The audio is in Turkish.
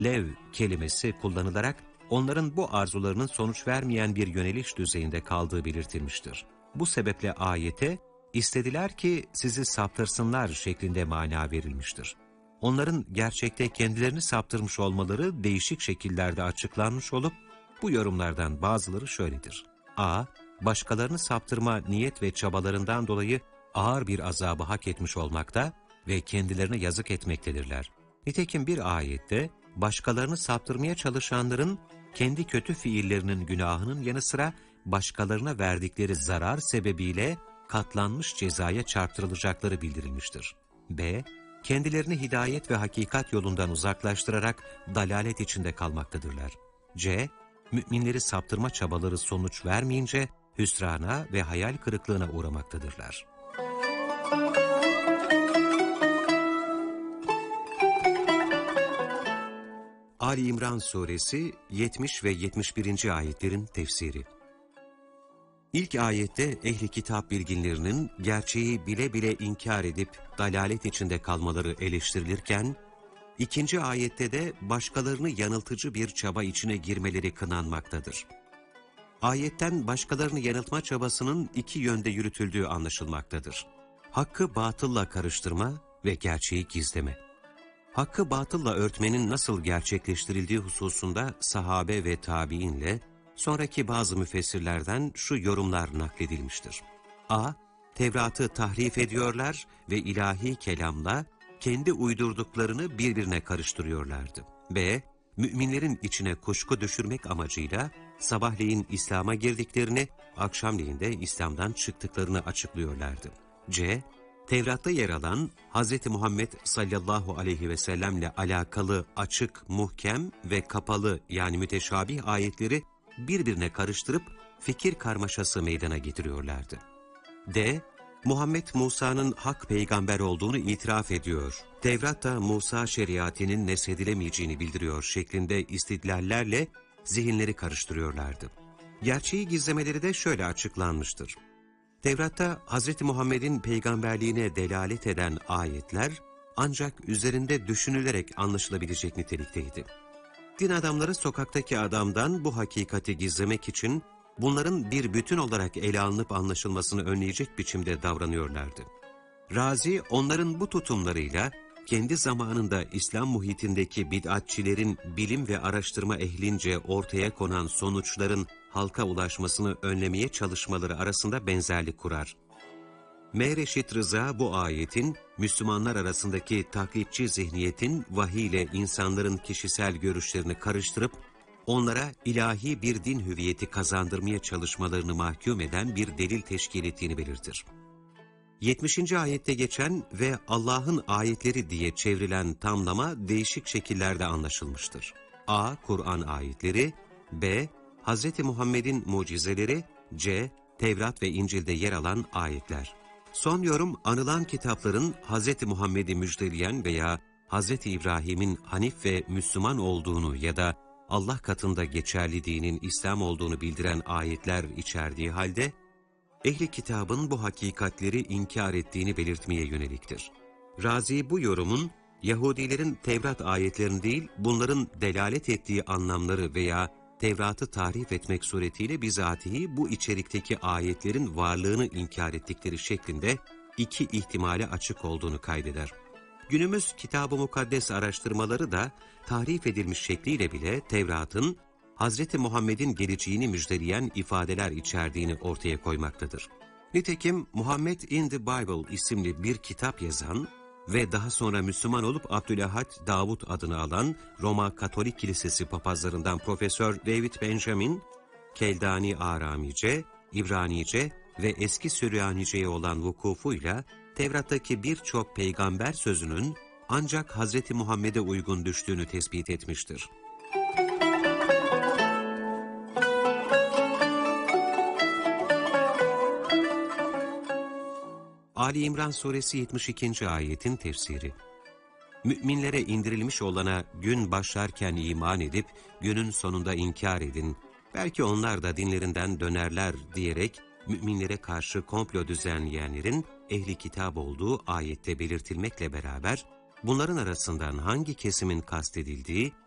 lev kelimesi kullanılarak onların bu arzularının sonuç vermeyen bir yöneliş düzeyinde kaldığı belirtilmiştir. Bu sebeple ayete, istediler ki sizi saptırsınlar şeklinde mana verilmiştir. Onların gerçekte kendilerini saptırmış olmaları değişik şekillerde açıklanmış olup, bu yorumlardan bazıları şöyledir. A. Başkalarını saptırma niyet ve çabalarından dolayı ağır bir azabı hak etmiş olmakta ve kendilerine yazık etmektedirler. Nitekim bir ayette, başkalarını saptırmaya çalışanların kendi kötü fiillerinin günahının yanı sıra başkalarına verdikleri zarar sebebiyle katlanmış cezaya çarptırılacakları bildirilmiştir. B. Kendilerini hidayet ve hakikat yolundan uzaklaştırarak dalalet içinde kalmaktadırlar. C. Müminleri saptırma çabaları sonuç vermeyince hüsrana ve hayal kırıklığına uğramaktadırlar. Ali İmran Suresi 70 ve 71. ayetlerin tefsiri. İlk ayette ehli kitap bilginlerinin gerçeği bile bile inkar edip dalalet içinde kalmaları eleştirilirken, ikinci ayette de başkalarını yanıltıcı bir çaba içine girmeleri kınanmaktadır. Ayetten başkalarını yanıltma çabasının iki yönde yürütüldüğü anlaşılmaktadır. Hakkı batılla karıştırma ve gerçeği gizleme. Hakkı batılla örtmenin nasıl gerçekleştirildiği hususunda sahabe ve tabiinle, sonraki bazı müfessirlerden şu yorumlar nakledilmiştir. A. Tevrat'ı tahrif ediyorlar ve ilahi kelamla kendi uydurduklarını birbirine karıştırıyorlardı. B. Müminlerin içine kuşku düşürmek amacıyla sabahleyin İslam'a girdiklerini, akşamleyin de İslam'dan çıktıklarını açıklıyorlardı. C. Tevrat'ta yer alan Hz. Muhammed sallallahu aleyhi ve sellemle alakalı açık, muhkem ve kapalı yani müteşabih ayetleri birbirine karıştırıp fikir karmaşası meydana getiriyorlardı. D. Muhammed Musa'nın hak peygamber olduğunu itiraf ediyor. Tevrat da Musa şeriatinin neshedilemeyeceğini bildiriyor şeklinde istidlallerle zihinleri karıştırıyorlardı. Gerçeği gizlemeleri de şöyle açıklanmıştır. Tevrat'ta Hz. Muhammed'in peygamberliğine delalet eden ayetler ancak üzerinde düşünülerek anlaşılabilecek nitelikteydi. Din adamları sokaktaki adamdan bu hakikati gizlemek için bunların bir bütün olarak ele alınıp anlaşılmasını önleyecek biçimde davranıyorlardı. Razi onların bu tutumlarıyla kendi zamanında İslam muhitindeki bid'atçilerin bilim ve araştırma ehlince ortaya konan sonuçların halka ulaşmasını önlemeye çalışmaları arasında benzerlik kurar. M. Reşit Rıza bu ayetin Müslümanlar arasındaki taklitçi zihniyetin vahiy ile insanların kişisel görüşlerini karıştırıp onlara ilahi bir din hüviyeti kazandırmaya çalışmalarını mahkum eden bir delil teşkil ettiğini belirtir. 70. ayette geçen ve Allah'ın ayetleri diye çevrilen tamlama değişik şekillerde anlaşılmıştır. A. Kur'an ayetleri, B. Hz. Muhammed'in mucizeleri, C. Tevrat ve İncil'de yer alan ayetler. Son yorum, anılan kitapların Hz. Muhammed'i müjdeleyen veya Hz. İbrahim'in Hanif ve Müslüman olduğunu ya da Allah katında geçerli dinin İslam olduğunu bildiren ayetler içerdiği halde, ehli kitabın bu hakikatleri inkar ettiğini belirtmeye yöneliktir. Razi bu yorumun, Yahudilerin Tevrat ayetlerini değil, bunların delalet ettiği anlamları veya Tevrat'ı tahrif etmek suretiyle bizatihi bu içerikteki ayetlerin varlığını inkar ettikleri şeklinde iki ihtimale açık olduğunu kaydeder. Günümüz Kitab-ı Mukaddes araştırmaları da tahrif edilmiş şekliyle bile Tevrat'ın Hz. Muhammed'in geleceğini müjdeleyen ifadeler içerdiğini ortaya koymaktadır. Nitekim Muhammed in the Bible isimli bir kitap yazan ve daha sonra Müslüman olup Abdülahad Davud adını alan Roma Katolik Kilisesi papazlarından Profesör David Benjamin, Keldani Aramice, İbranice ve eski Süryanice'ye olan vukufuyla Tevrat'taki birçok peygamber sözünün ancak Hz. Muhammed'e uygun düştüğünü tespit etmiştir. Ali İmran Suresi 72. ayetin tefsiri. Müminlere indirilmiş olana gün başlarken iman edip günün sonunda inkar edin. Belki onlar da dinlerinden dönerler diyerek müminlere karşı komplo düzenleyenlerin ehli kitap olduğu ayette belirtilmekle beraber bunların arasından hangi kesimin kastedildiği